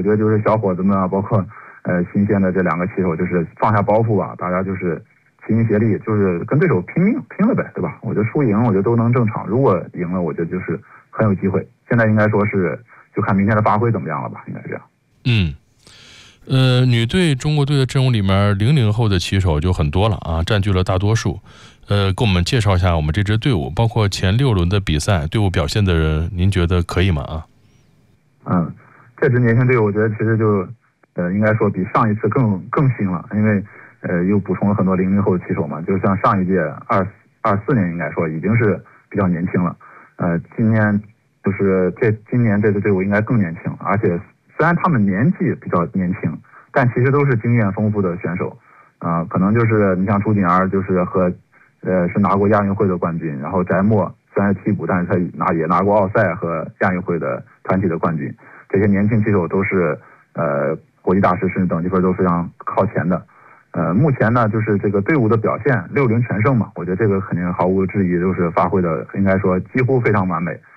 觉得就是小伙子们啊，包括新鲜的这2个棋手，就是放下包袱吧，大家就是齐心协力，就是跟对手拼命拼了呗，对吧？我觉得输赢我觉得都能正常，如果赢了，我觉得就是很有机会。现在应该说是就看明天的发挥怎么样了吧，应该是这样。 女队中国队的阵容里面00后的棋手就很多了啊，占据了大多数。给我们介绍一下我们这支队伍，包括前6轮的比赛队伍表现的人，您觉得可以吗？ 这支年轻队伍我觉得其实就应该说比上一次更新了，因为又补充了很多00后的棋手嘛，就像上一届24年应该说已经是比较年轻了。今年就是今年这支队伍应该更年轻，而且虽然他们年纪比较年轻，但其实都是经验丰富的选手。可能就是你像朱瑾儿，就是是拿过亚运会的冠军，然后翟墨虽然是替补，但是他也拿过奥赛和亚运会的团体的冠军。这些年轻棋手都是国际大师甚至等级分都非常靠前的。目前呢，就是这个队伍的表现6轮全胜嘛，我觉得这个肯定毫无质疑，就是发挥的应该说几乎非常完美。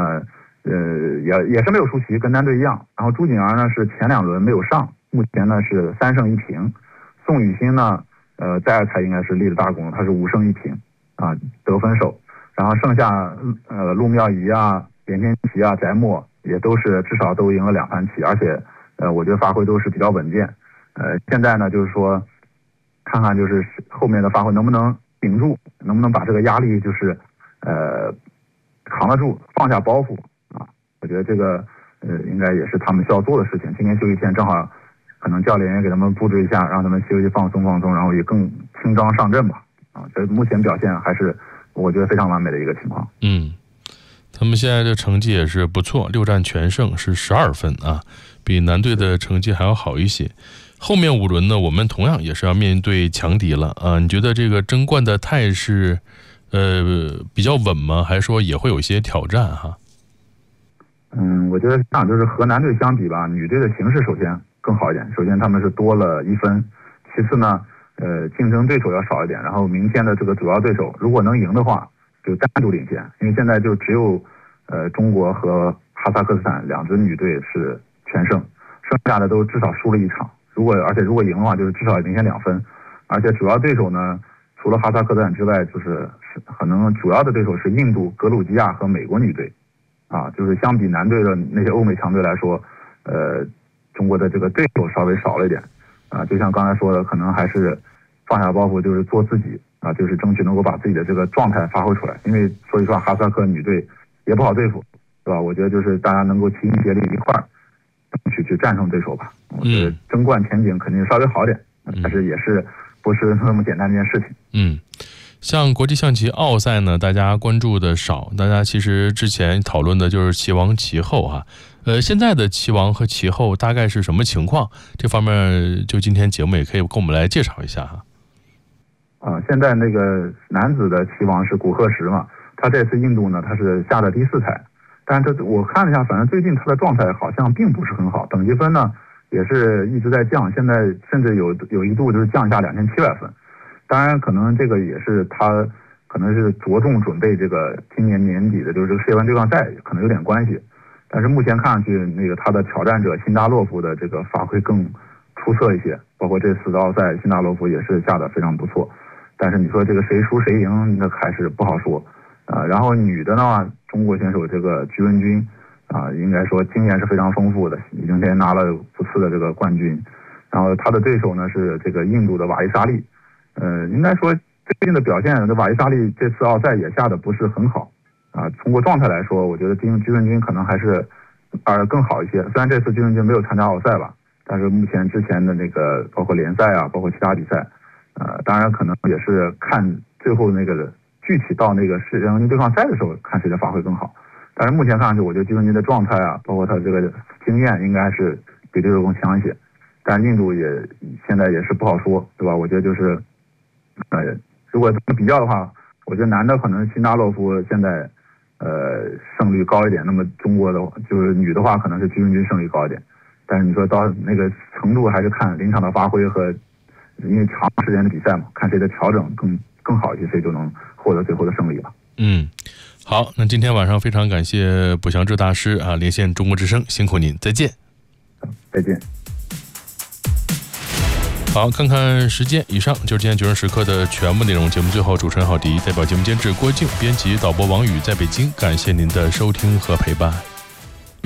也是没有输棋，跟单队一样。然后朱瑾儿呢是前2轮没有上，目前呢是3胜1平。宋雨欣呢，在2赛应该是立了大功，他是5胜1平啊，得分手。然后剩下陆妙怡啊、连天琪啊、翟墨也都是至少都赢了2盘棋，而且我觉得发挥都是比较稳健。现在呢就是说看看就是后面的发挥能不能顶住，能不能把这个压力就是扛得住，放下包袱啊！我觉得这个应该也是他们需要做的事情。今天休息天正好，可能教练也给他们布置一下，让他们休息放松，然后也更轻装上阵吧。这目前表现还是我觉得非常完美的一个情况。 他们现在的成绩也是不错，6战全胜是12分啊，比男队的成绩还要好一些。后面5轮呢，我们同样也是要面对强敌了啊！你觉得这个争冠的态势比较稳吗？还是说也会有一些挑战哈？ 我觉得这样就是和男队相比吧，女队的形势首先更好一点。首先他们是多了1分，其次呢，竞争对手要少一点。然后明天的这个主要对手如果能赢的话，就单独领先。因为现在就只有中国和哈萨克斯坦2支女队是全胜，剩下的都至少输了1场。而且如果赢的话，就是至少领先2分。而且主要对手呢，除了哈萨克斯坦之外，就是可能主要的对手是印度、格鲁吉亚和美国女队，就是相比男队的那些欧美强队来说，中国的这个对手稍微少了一点，就像刚才说的，可能还是放下包袱，就是做自己，就是争取能够把自己的这个状态发挥出来。因为说实话，哈萨克女队也不好对付，对吧？我觉得就是大家能够齐心协力一块儿争取去战胜对手吧。我觉得争冠前景肯定稍微好点，但是也是不是那么简单的一件事情。 像国际象棋奥赛呢，大家关注的少，大家其实之前讨论的就是棋王棋后哈。现在的棋王和棋后大概是什么情况？这方面就今天节目也可以跟我们来介绍一下哈。 现在那个男子的棋王是古贺石嘛，他这次印度呢，他是下的第4台，但是我看了一下，反正最近他的状态好像并不是很好，等级分呢也是一直在降，现在甚至有一度就是降下2700分。当然可能这个也是他可能是着重准备这个今年年底的就是这个世界杯对抗赛可能有点关系。但是目前看上去那个他的挑战者辛达洛夫的这个发挥更出色一些，包括这次的奥赛辛达洛夫也是下得非常不错。但是你说这个谁输谁赢那还是不好说。然后女的呢，中国选手这个鞠文君应该说经验是非常丰富的，已经连拿了5次的这个冠军。然后他的对手呢是这个印度的瓦伊沙利。应该说最近的表现，这瓦伊沙利这次奥赛也下的不是很好通过状态来说，我觉得鞠文君可能还是更好一些。虽然这次鞠文君没有参加奥赛吧，但是目前之前的那个包括联赛包括其他比赛，当然可能也是看最后那个具体到那个世界冠军对抗赛的时候，看谁的发挥更好。但是目前看上去，我觉得鞠文君的状态包括他这个经验，应该是比对手更强一些。但印度也现在也是不好说，对吧？我觉得就是如果比较的话，我觉得男的可能辛达洛夫现在胜率高一点，那么中国的就是女的话可能是鞠文君胜率高一点。但是你说到那个程度，还是看临场的发挥和因为长时间的比赛嘛，看谁的调整更好一些，谁就能获得最后的胜利了。 好，那今天晚上非常感谢卜祥志大师连线中国之声，辛苦您，再见。 再见。 好，看看时间，以上就是今天9时时刻的全部内容。节目最后，主持人郝迪代表节目监制郭静，编辑导播王宇在北京，感谢您的收听和陪伴。